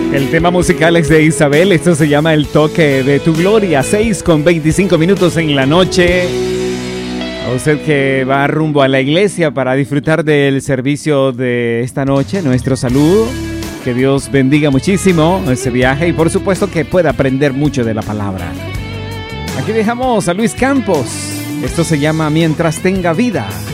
El tema musical es de Isabel, esto se llama El Toque de tu Gloria, 6:25 en la noche. A usted que va rumbo a la iglesia para disfrutar del servicio de esta noche, nuestro saludo. Que Dios bendiga muchísimo ese viaje y por supuesto que pueda aprender mucho de la palabra. Aquí dejamos a Luis Campos, esto se llama Mientras tenga vida.